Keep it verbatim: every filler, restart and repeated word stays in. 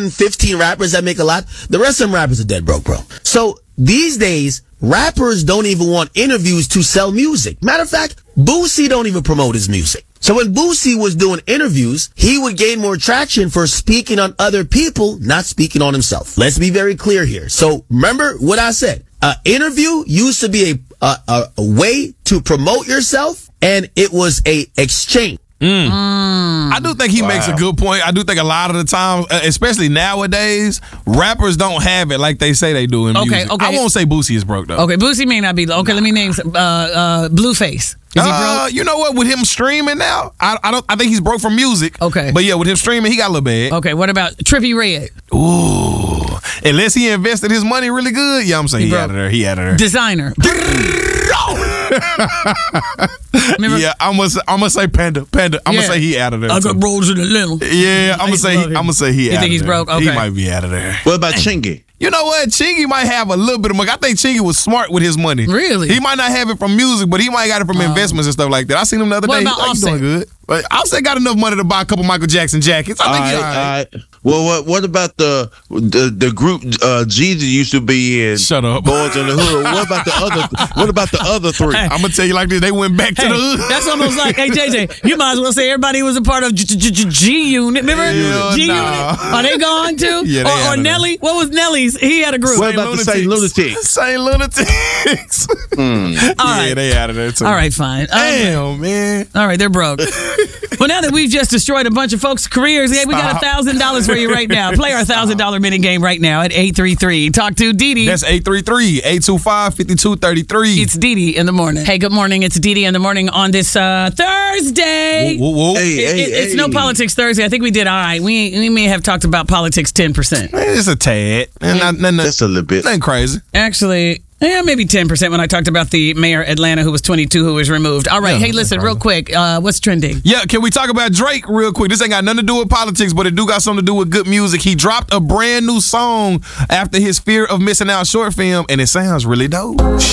ten, fifteen rappers that make a lot. The rest of them rappers are dead broke, bro. So these days, rappers don't even want interviews to sell music. Matter of fact, Boosie don't even promote his music. So when Boosie was doing interviews, he would gain more traction for speaking on other people, not speaking on himself. Let's be very clear here. So remember what I said. An interview used to be a, a, a way to promote yourself, and it was a exchange. Mm. Mm. I do think he wow. makes a good point. I do think a lot of the time, especially nowadays, rappers don't have it like they say they do in okay, music. Okay. I won't say Boosie is broke, though. Okay, Boosie may not be. Okay, let me name some. Uh, uh, Blueface. Is he uh, broke? You know what? With him streaming now, I, I don't. I think he's broke from music. Okay. But yeah, with him streaming, he got a little bad. Okay, what about Trippie Redd? Ooh. Unless he invested his money really good, yeah, I'm saying he, he out of there. He out of there. Designer. Yeah, I'm gonna say, I'm gonna say Panda. Panda. I'm yeah. gonna say he out of there. I too. got bros in Atlanta. Yeah, I'm gonna say he, I'm gonna say he. You out think of he's there. broke? Okay. He might be out of there. What about Chingy? You know what? Chingy might have a little bit of money. I think Chingy was smart with his money. Really? He might not have it from music, but he might got it from um, investments and stuff like that. I seen him the other what day. About He's like, Offset? doing good. But Offset got enough money to buy a couple Michael Jackson jackets. I think all he's right, all right. all right. Well, what what about the the, the group uh, Jeezy used to be in? Shut up. Boys in the Hood. What about the other? What about the other three? I'm gonna tell you like this. They went back to hey, the hood. That's almost like, hey J J, you might as well say everybody was a part of G Unit. Remember Yeah, G Unit? nah. Are they gone too? Yeah, they or out or of Nelly? What was Nelly's? He had a group. What about the Saint Lunatics? Saint Lunatics. All Mm. Yeah, right. they out of there too. All right, fine. Damn, um, man. All right, they're broke. Well, now that we've just destroyed a bunch of folks' careers, hey, we got a thousand dollars for you right now. Play our thousand dollar minute game right now at eight three three. Talk to Didi. That's eight three three, eight two five, five two three three. It's Didi in the morning. Hey, good morning. It's Didi in the morning on this uh, Thursday. Whoa, whoa, whoa. Hey, It, hey, it, it's hey. no politics Thursday. I think we did all right. We we may have talked about politics ten percent. It's a tad. And not, not, not, That's a little bit. nothing crazy. Actually, yeah, maybe ten percent when I talked about the mayor of Atlanta who was twenty-two who was removed. All right. Yeah, hey, listen, real quick. Uh, what's trending? Yeah, can we talk about Drake real quick? This ain't got nothing to do with politics, but it do got something to do with good music. He dropped a brand new song after his Fear of Missing Out short film, and it sounds really dope.